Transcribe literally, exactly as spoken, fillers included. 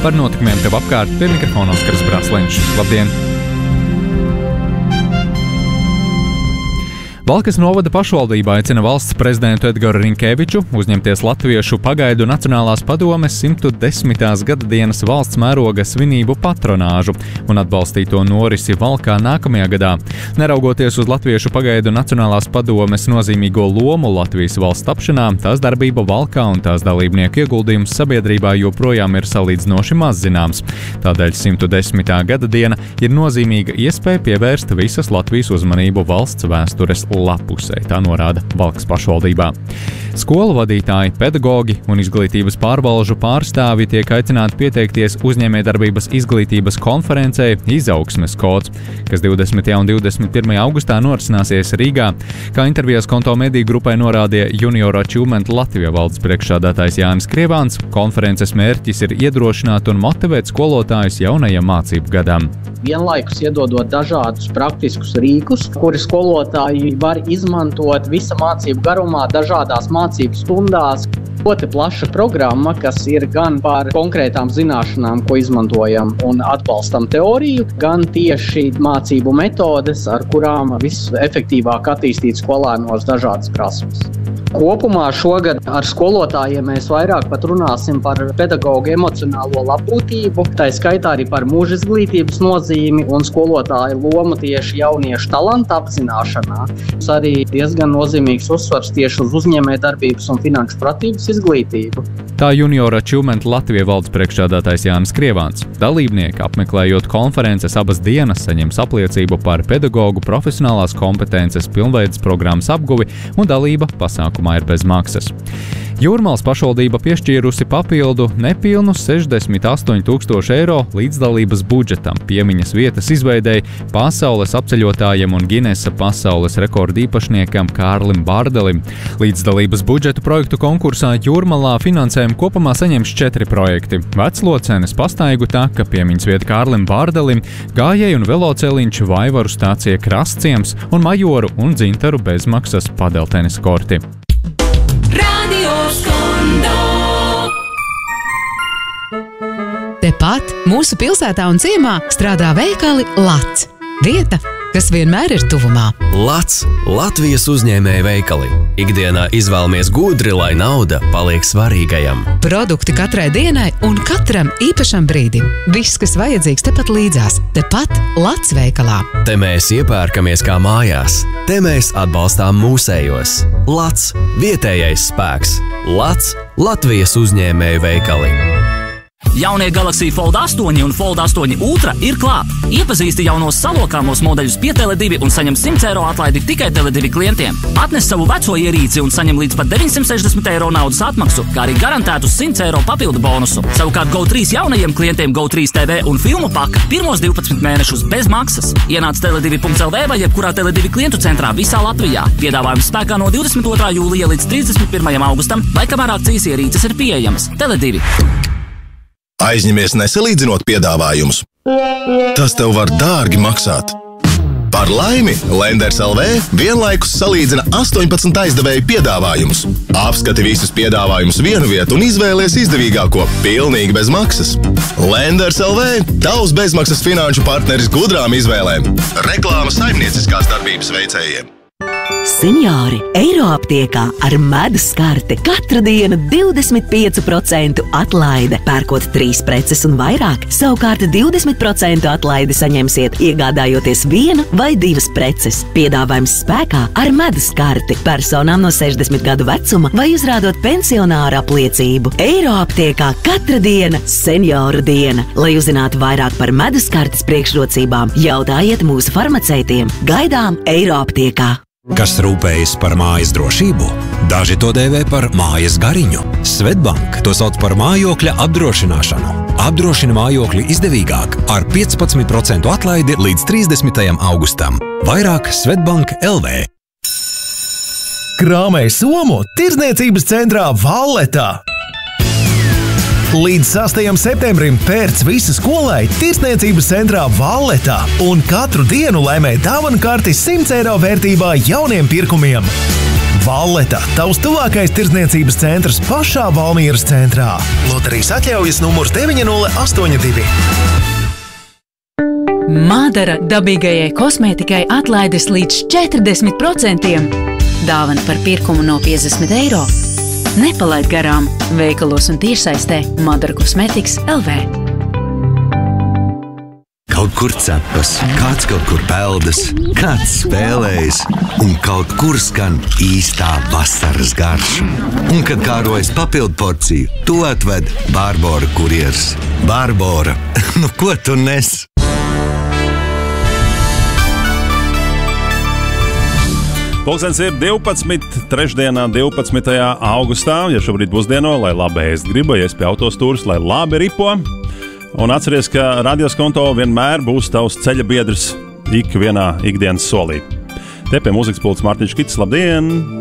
Par notikumiem tev apkārt pie mikrofona Oskars Brāsliņš. Labdien! Valkas novada pašvaldība aicina valsts prezidentu Edgaru Rinkeviču uzņemties Latviešu pagaidu Nacionālās padomes simt desmitās gada dienas valsts mēroga svinību patronāžu un atbalstīt to norisi Valkā nākamajā gadā. Neraugoties uz Latviešu pagaidu Nacionālās padomes nozīmīgo lomu Latvijas valsts tapšanā, tās darbība Valkā un tās dalībnieku ieguldījums sabiedrībā joprojām ir salīdzinoši maz zināms. Tādēļ simt desmitā gada diena ir nozīmīga iespēja pievērst visas Latvijas uzmanību valsts vēstures lapusē, tā norāda Valkas pašvaldībā. Skolu vadītāji, pedagogi un izglītības pārvalžu pārstāvji tiek aicināti pieteikties uzņēmējdarbības izglītības konferencē Izaugsmes kods, kas divdesmitajā un divdesmit pirmajā augustā norisināsies Rīgā. Kā intervijās Konto mediju grupai norādīja Junior Achievement Latvija valdes priekšsēdētājs Jānis Krievāns, konferences mērķis ir iedrošināt un motivēt skolotājus jaunajam mācību gadam. Vienlaikus iedodot dažādus praktiskus rīkus, kuri skolotāji var izmantot visa mācību garumā, dažādās mācību stundās. Ļoti plaša programma, kas ir gan par konkrētām zināšanām, ko izmantojam un atbalstam teoriju, gan tieši mācību metodes, ar kurām visefektīvāk attīstīt skolēnos dažādas prasmes. Kopumā šogad ar skolotājiem mēs vairāk pat runāsim par pedagoģu emocionālo labklājību, tā skaitā arī par mūža izglītības nozīmi un skolotāju lomu tieši jauniešu talantu apzināšanā. Tas arī diezgan nozīmīgs uzsvars tieši uz uzņēmējdarbības un finanšu pratības izglītību. Tā Junior Achievement Latvija valdes priekšsēdētājs Jānis Krievāns. Dalībnieki, apmeklējot konferences abas dienas, saņems apliecību par pedagogu profesionālās kompetences pilnveides programmas apguvi un dalība pasākumā ir bez maksas. Jūrmālas pašvaldība piešķīrusi papildu nepilnus sešdesmit astoņi tūkstoši eiro līdzdalības budžetam piemiņas vietas izveidēji pasaules apceļotājiem un Ginesa pasaules rekordu īpašniekam Kārlim Bārdelim. Līdzdalības budžetu projektu konkursā Jūrmalā finansējumu kopumā saņems četri projekti – Veclocenes pastaigu taka, piemiņas vieta Kārlim Bārdelim, gājēju un veloceliņš Vaivaru stācija Krastciems un Majoru un Dzintaru bezmaksas padeltenis korti. Tepat mūsu pilsētā un ciemā strādā veikali Lats. Vieta, kas vienmēr ir tuvumā. Lats – Latvijas uzņēmēju veikali. Ikdienā izvēlamies gudri, lai nauda paliek svarīgajam. Produkti katrai dienai un katram īpašam brīdim. Viss, kas vajadzīgs tepat līdzās. Tepat Lats veikalā. Te mēs iepērkamies kā mājās. Te mēs atbalstām mūsējos. Lats – vietējais spēks. Lats – Latvijas uzņēmēju veikali. Jaunie Galaxy Fold astoņi un Fold astoņi Ultra ir klāt. Iepazīsti jaunos salokāmos modeļus pie Tele divi un saņem simt eiro atlaidi tikai Tele divi klientiem. Atnes savu veco ierīci un saņem līdz pat deviņsimt sešdesmit eiro naudas atmaksu, kā arī garantētu simt eiro papildu bonusu. Savukārt Go trīs jaunajiem klientiem Go trīs T V un filmu paka pirmos divpadsmit mēnešus bez maksas. Ienāc tele divi punkts el vē vai jebkurā Tele divi klientu centrā visā Latvijā. Piedāvājums spēkā no divdesmit otrā jūlija līdz trīsdesmit pirmajam augustam, vai kamēr akcijas ierīces ir pieejamas. Tele divi. Aizņemies nesalīdzinot piedāvājumus. Tas tev var dārgi maksāt. Par laimi Lenders punkt el vē vienlaikus salīdzina astoņpadsmit aizdevēju piedāvājumus. Apskati visus piedāvājumus vienu vietu un izvēlies izdevīgāko pilnīgi bez maksas. Lenders punkt el vē – tavs bezmaksas finanšu partneris gudrām izvēlēm. Reklāma saimnieciskās darbības veicējiem. Seniori Eiroaptiekā ar medus karti katra diena divdesmit pieci procenti atlaide. Pērkot trīs preces un vairāk, savukārt divdesmit procenti atlaidi saņemsiet, iegādājoties vienu vai divas preces. Piedāvājums spēkā ar medus karti personām no sešdesmit gadu vecuma vai uzrādot pensionāra apliecību. Eiroaptiekā katra diena senioru diena. Lai uzzinātu vairāk par medus kartes priekšrocībām, jautājiet mūsu farmaceitiem. Gaidām Eiroaptiekā. Kas rūpējas par mājas drošību? Daži to dēvē par mājas gariņu. Svetbank to sauc par mājokļa apdrošināšanu. Apdrošina mājokļi izdevīgāk ar piecpadsmit procentu atlaidi līdz trīsdesmitajam augustam. Vairāk Svetbank punkt el vē. Krāmē somu tirdzniecības centrā Valletā. Līdz sastajam septembrim pērc visu skolai tirdzniecības centrā Valletā un katru dienu laimē dāvanu karti simt eiro vērtībā jauniem pirkumiem. Valleta, tavs tuvākais tirdzniecības centrs pašā Valmieras centrā. Loterijas atļaujas numurs deviņi nulle astoņi divi. Madara dabīgajai kosmētikai atlaides līdz četrdesmit procentiem. Dāvana par pirkumu no piecdesmit eiro. Nepalaid garām veikalos un tiešsaistē Madara Kosmetikas L V. Kaut kur cepas, kāds kaut kur peldas, kāds spēlējas, un kaut kur skan īstā vasaras garša. Un, kad kārojas papildu porciju, to atved Bārbora kurjers. Bārbora, nu ko tu nes? Pulkstens ir divpadsmit, trešdienā divpadsmitajā augustā, ja šobrīd pusdieno, lai labi ēst griba, ja spēj autostūrus, lai labi ripo. Un atceries, ka radioskonto vienmēr būs tavs ceļa biedrs ik vienā ikdienas solī. Te pie mūzikas pults Mārtiņš Kits, labdien!